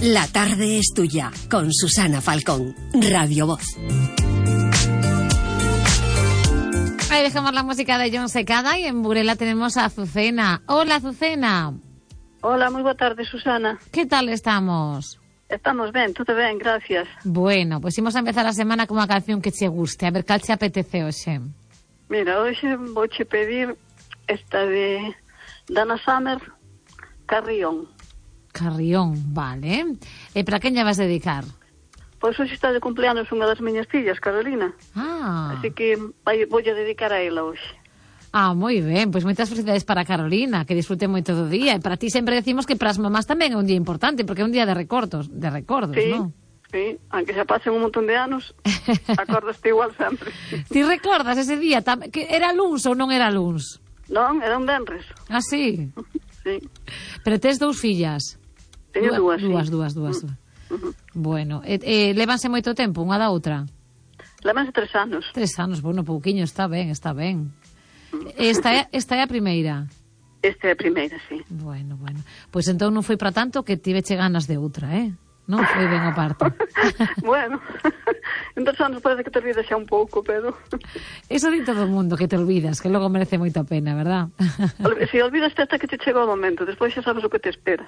La tarde es tuya, con Susana Falcón, Radio Voz. Ahí dejamos la música de Jon Secada y en Burela tenemos a Azucena. Hola, Azucena. Hola, moi boa tarde, Susana. Que tal estamos? Estamos ben, todo ben, gracias. Bueno, pues imos a empezar a semana con unha canción que che guste. A ver, cal che apetece hoxe? Mira, hoxe vouche pedir esta de Dana Summer, Carrión. Carrión, vale. E para quen lle vas dedicar? Pois hoxe está de cumpleanos unha das miñas fillas, Carolina. Ah. Así que voulle dedicar a ela hoxe. Ah, moi ben, pois moitas felicidades para Carolina, que disfrute moito do día. E para ti sempre decimos que para as mamás tamén é un día importante, porque é un día de recordos, sí, non? Sí, aunque xa pasen un montón de anos, acordaste igual sempre. Ti recordas ese día? Que era luns ou non era luns? Non, era un venres. Ah, sí? Sí. Pero tes dous fillas? Teño dúas. Dúas. Bueno, levanse moito tempo unha da outra? Levanse 3 anos. 3 anos, bueno, pouquiño, está ben. Esta é a primeira? Esta é a primeira, sí. Bueno. Pois entón non foi para tanto que tiveche ganas de outra, Non foi ben o parto. Bueno, en 3 anos parece que te olvidas xa un pouco, pero... Eso di todo o mundo, que te olvidas, que logo merece moita pena, verdad? Si olvidas hasta que te chega o momento, despois xa sabes o que te espera.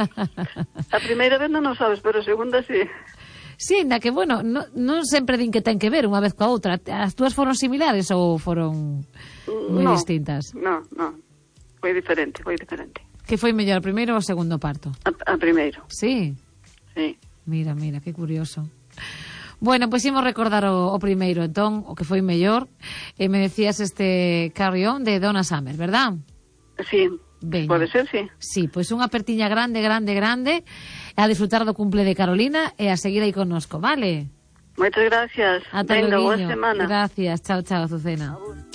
A primeira vez non o sabes, pero a segunda sí. Sí, ainda que, bueno, non sempre din que ten que ver unha vez coa outra. As túas foron similares ou foron moi distintas? Non, foi diferente. Que foi mellor, o primeiro ou o segundo parto? A primeiro. Sí? Sí. Mira, que curioso. Bueno, pois imos recordar o primeiro, entón, o que foi mellor. Me decías este Carrión de Donna Summer, verdad? Sí, Veña. Pode ser, sí. Sí, pois unha apertiña grande, a disfrutar do cumple de Carolina e a seguir aí connosco, vale? Moitas gracias. Ata Venga, boa loguiño. semana. Gracias, chao, Azucena.